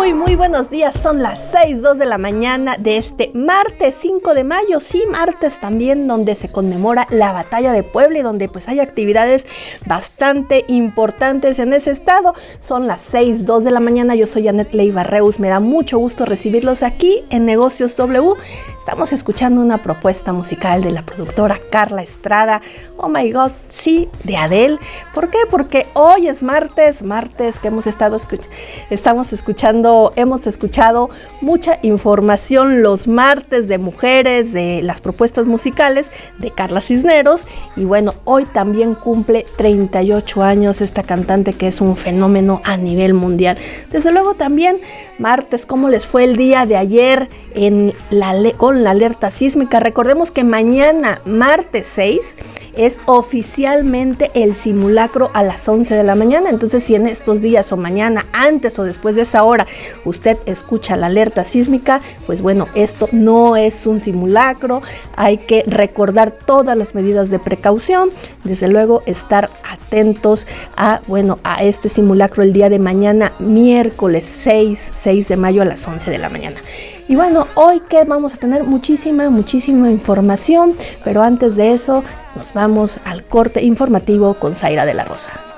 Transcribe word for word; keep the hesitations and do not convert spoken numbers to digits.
Muy, muy buenos días. Son las seis dos de la mañana de este martes cinco de mayo. Sí, martes también donde se conmemora la batalla de Puebla y donde pues hay actividades bastante importantes en ese estado. Son las seis dos de la mañana. Yo soy Anet Leiva Reus. Me da mucho gusto recibirlos aquí en Negocios W. Estamos escuchando una propuesta musical de la productora Carla Estrada. Oh my God, sí, de Adele. ¿Por qué? Porque hoy es martes, martes que hemos estado escuchando, estamos escuchando, hemos escuchado mucha información los martes de mujeres, de las propuestas musicales de Carla Cisneros. Y bueno, hoy también cumple treinta y ocho años esta cantante que es un fenómeno a nivel mundial. Desde luego también martes, ¿cómo les fue el día de ayer en la con la alerta sísmica? Recordemos que mañana, martes seis, es oficialmente el simulacro a las once de la mañana. Entonces, si en estos días o mañana, antes o después de esa hora, usted escucha la alerta sísmica, pues bueno, esto no es un simulacro. Hay que recordar todas las medidas de precaución. Desde luego, estar atentos a, bueno, a este simulacro el día de mañana, miércoles seis de mayo a las once de la mañana. Y bueno, hoy que vamos a tener muchísima, muchísima información, pero antes de eso nos vamos al corte informativo con Zaira de la Rosa.